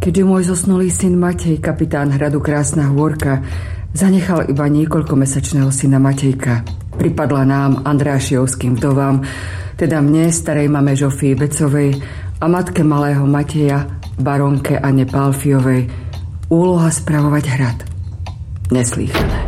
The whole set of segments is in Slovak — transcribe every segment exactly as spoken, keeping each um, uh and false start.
Keďže môj zosnulý syn Matej, kapitán hradu Krásna Hôrka, zanechal iba niekoľkomesačného syna Matejka, pripadla nám, Andrášiovským vdovám, teda mne, starej mame Žofii Becovej a matke malého Mateja, baronke Anne Pálfiovej, úloha spravovať hrad. Neslýchané.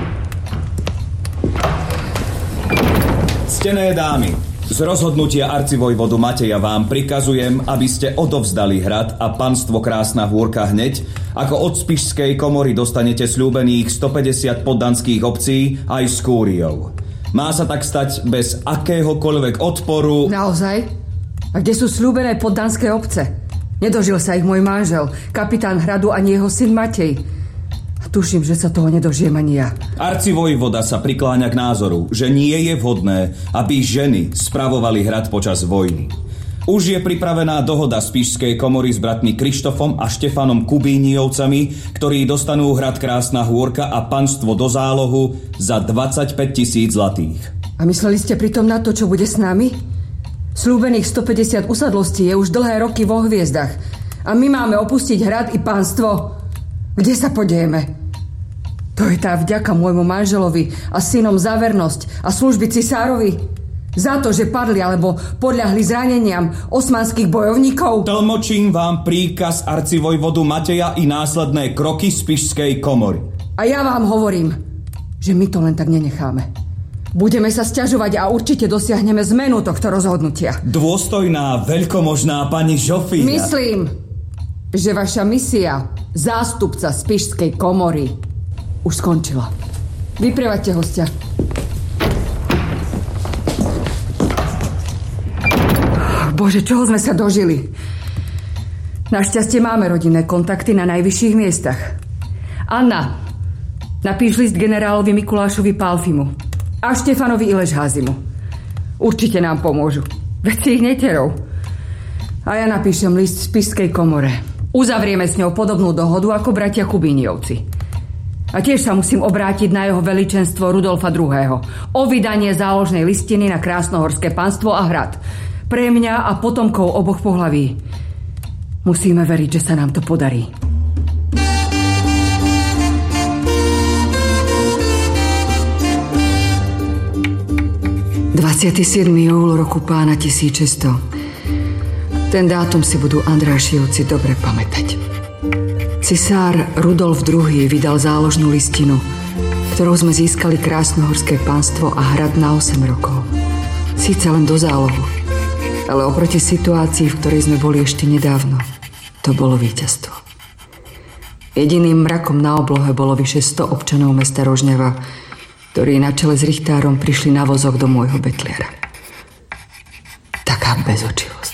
Ctené dámy, z rozhodnutia arcivojvodu Mateja vám prikazujem, aby ste odovzdali hrad a panstvo Krásna Hôrka hneď, ako od Spišskej komory dostanete sľúbených stopäťdesiat poddanských obcí aj s kúriou. Má sa tak stať bez akéhokoľvek odporu. Naozaj? A kde sú sľúbené poddanské obce? Nedožil sa ich môj manžel, kapitán hradu, ani jeho syn Matej. Tuším, že sa toho nedožijem ani ja. Arcivojvoda sa prikláňa k názoru, že nie je vhodné, aby ženy spravovali hrad počas vojny. Už je pripravená dohoda Spišskej komory s bratmi Krištofom a Štefanom Kubíniovcami, ktorí dostanú hrad Krásna Hôrka a panstvo do zálohu za dvadsaťpäť tisíc zlatých. A mysleli ste pritom na to, čo bude s nami? Sľúbených stopäťdesiat usadlostí je už dlhé roky vo hviezdach. A my máme opustiť hrad i panstvo. Kde sa podieme? To je tá vďaka môjmu manželovi a synom za vernosť a služby cisárovi. Za to, že padli alebo podľahli zraneniam osmanských bojovníkov. Tlmočím vám príkaz arcivojvodu Mateja i následné kroky Spišskej komory. A ja vám hovorím, že my to len tak nenecháme. Budeme sa sťažovať a určite dosiahneme zmenu tohto rozhodnutia. Dôstojná, veľkomožná pani Žofia. Myslím, že vaša misia, zástupca Spišskej komory, už skončila. Vyprevaďte hostia. Bože, čoho sme sa dožili? Našťastie máme rodinné kontakty na najvyšších miestach. Anna, napíš list generálovi Mikulášovi Pálfimu a Štefanovi Ilešházimu. Určite nám pomôžu. Veď si ich neterov. A ja napíšem list Spišskej komore. Uzavrieme s ňou podobnú dohodu ako bratia Kubíniovci. A tiež sa musím obrátiť na jeho veličenstvo Rudolfa druhého. O vydanie záložnej listiny na Krásnohorské panstvo a hrad. Pre mňa a potomkov oboch pohlaví. Musíme veriť, že sa nám to podarí. dvadsiateho siedmeho júla roku pána tisícšesťsto. Ten dátum si budú Andrášiovci dobre pamätať. Cisár Rudolf druhý vydal záložnú listinu, ktorou sme získali Krásnohorské panstvo a hrad na osem rokov. Síce len do zálohu, ale oproti situácii, v ktorej sme boli ešte nedávno, to bolo víťazstvo. Jediným mrakom na oblohe bolo vyše sto občanov mesta Rožňava, ktorí na čele s richtárom prišli na vozok do môjho betliara. Taká bezočivosť.